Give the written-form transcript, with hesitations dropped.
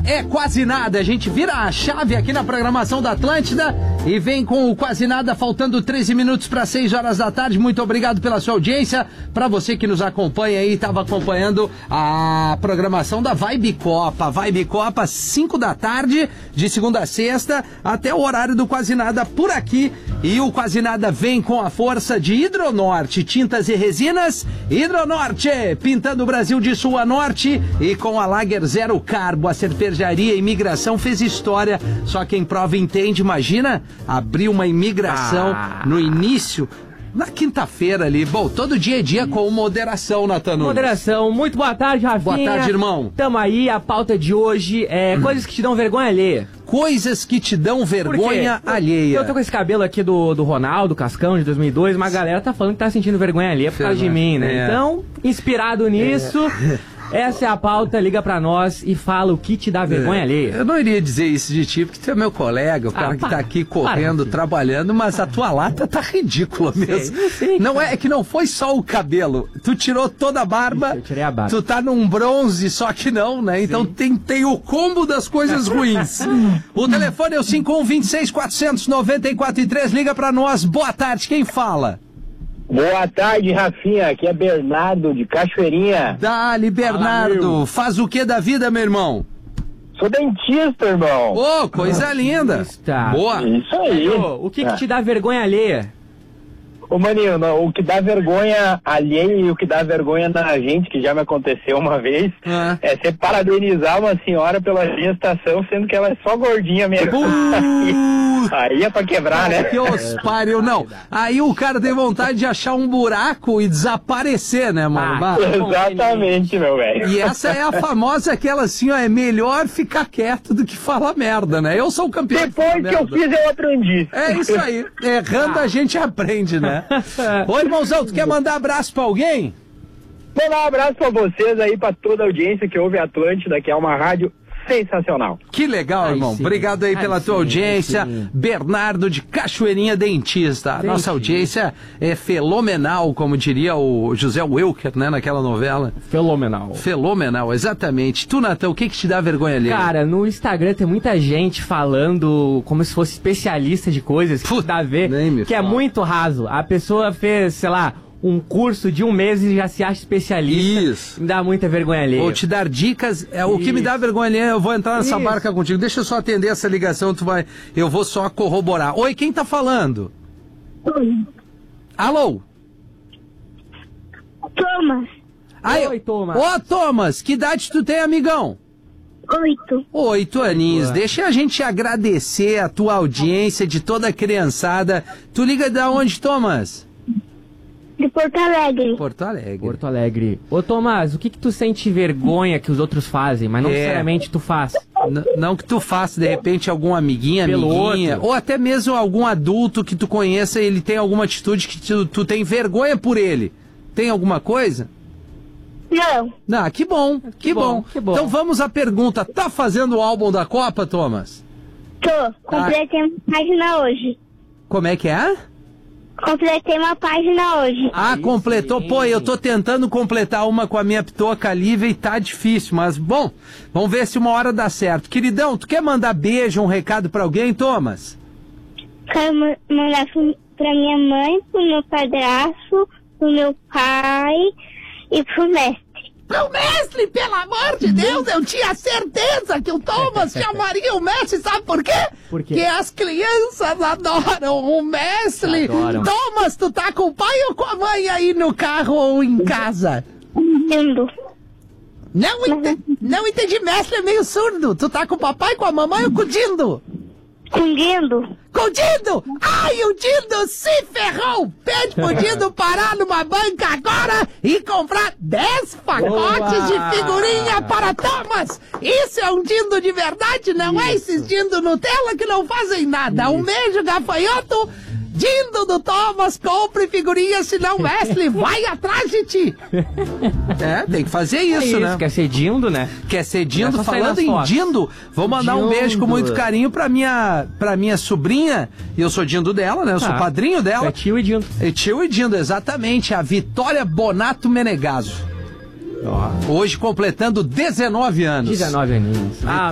é Quase Nada. A gente vira a chave aqui na programação da Atlântida e vem com o Quase Nada, faltando 13 minutos para 6 horas da tarde. Muito obrigado pela sua audiência. Para você que nos acompanha aí, estava acompanhando a programação da Vibe Copa. Vibe Copa, 5 da tarde, de segunda a sexta, até o horário do Quase Nada por aqui. E o Quase Nada vem com a força de Hidronorte, tintas e resinas. Hidronorte, pintando o Brasil de sul a norte. E com a Lager Zero Carbo, a cervejaria Imigração fez história. Só quem prova entende. Imagina abrir uma imigração no início, na quinta-feira ali. Bom, todo dia é dia com moderação, Natan Nunes. Moderação. Muito boa tarde, Rafinha. Boa tarde, irmão. Tamo aí, a pauta de hoje é coisas que te dão vergonha alheia. Coisas que te dão vergonha alheia. Eu tô com esse cabelo aqui do Ronaldo, Cascão, de 2002, mas a galera tá falando que tá sentindo vergonha alheia por causa de mim, né? Então, inspirado nisso... Essa é a pauta, liga pra nós e fala o que te dá vergonha alheia. Eu não iria dizer isso de ti, porque tu é meu colega, o cara que tá aqui correndo, trabalhando, mas a tua lata tá ridícula mesmo. Sei, não é que não foi só o cabelo, tu tirou toda a barba, eu tirei a barba. Tu tá num bronze, só que não, né? Então tem o combo das coisas ruins. O telefone é o 5126-494-3, liga pra nós, boa tarde, quem fala? Boa tarde, Rafinha. Aqui é Bernardo, de Cachoeirinha. Dali, Bernardo. Faz o que da vida, meu irmão? Sou dentista, irmão. Ô, coisa linda. Dentista. Boa. Isso aí. O que te dá vergonha alheia? Ô, maninho, o que dá vergonha alheia e o que dá vergonha na gente, que já me aconteceu uma vez, é você parabenizar uma senhora pela gestação, sendo que ela é só gordinha mesmo. Aí é pra quebrar, né? Que os pariu, não. Aí o cara tem vontade de achar um buraco e desaparecer, né, mano? Exatamente, meu velho. E essa é a famosa, aquela assim, ó, é melhor ficar quieto do que falar merda, né? Eu sou o campeão. Depois que eu fiz, eu aprendi. É isso aí. Errando a gente aprende, né? Ô, irmãozão, tu quer mandar abraço pra alguém? Mandar um abraço pra vocês aí, pra toda a audiência que ouve a Atlântida, que é uma rádio sensacional. Que legal, irmão. Sim. Obrigado aí pela tua audiência. Sim. Bernardo de Cachoeirinha, dentista. A nossa audiência é fenomenal, como diria o José Wilker, né, naquela novela. Fenomenal. Fenomenal, exatamente. Tu, Natan, o que te dá vergonha ali? Cara, no Instagram tem muita gente falando como se fosse especialista de coisas que dá a ver, que é muito raso. A pessoa fez, sei lá, um curso de um mês e já se acha especialista. Isso. Me dá muita vergonha alheia. Vou te dar dicas. O que me dá vergonha ali, eu vou entrar nessa barca contigo. Deixa eu só atender essa ligação, eu vou só corroborar. Oi, quem tá falando? Oi. Alô? Thomas. Oi, Thomas. Ô, Thomas, que idade tu tem, amigão? 8. 8 aninhos. Deixa a gente agradecer a tua audiência de toda a criançada. Tu liga de onde, Thomas? De Porto Alegre. Porto Alegre. Porto Alegre. Ô, Tomás, o que tu sente vergonha que os outros fazem, mas não necessariamente tu faz? Não que tu faça, de repente, algum amiguinho, amiguinha, ou até mesmo algum adulto que tu conheça e ele tem alguma atitude que tu tem vergonha por ele. Tem alguma coisa? Não. Não, que bom, que bom. Então vamos à pergunta. Tá fazendo o álbum da Copa, Thomas? Tô. Completei uma página hoje. Como é que é? Completei uma página hoje. Ah, completou. Pô, eu tô tentando completar uma com a minha pitoca Lívia e tá difícil, mas bom, vamos ver se uma hora dá certo. Queridão, tu quer mandar beijo, um recado pra alguém, Thomas? Quero mandar pra minha mãe, pro meu padrasto, pro meu pai e pro mestre. Pro mestre, pelo amor de Deus, eu tinha certeza que o Thomas chamaria o mestre, sabe por quê? Por quê? Porque as crianças adoram o mestre. Adoram. Thomas, tu tá com o pai ou com a mãe aí no carro ou em casa? Lindo. Não entendi, mestre é meio surdo. Tu tá com o papai, com a mamãe ou com o Dindo? Lindo. Com o Dindo! Ai, o Dindo se ferrou! Pede pro Dindo parar numa banca agora e comprar 10 pacotes de figurinha para Thomas! Isso é um Dindo de verdade, não é esses Dindo Nutella que não fazem nada. Um beijo, gafanhoto! Dindo do Thomas, compre figurinha, senão Wesley vai atrás de ti. Tem que fazer isso, né? Quer ser Dindo, né? Quer ser Dindo? Falando em Dindo, vou mandar um beijo com muito carinho pra minha sobrinha. Eu sou Dindo dela, né? Eu sou padrinho dela. É tio e Dindo. É tio e Dindo, exatamente. A Vitória Bonato Menegaso. Hoje completando 19 anos. 19 aninhos.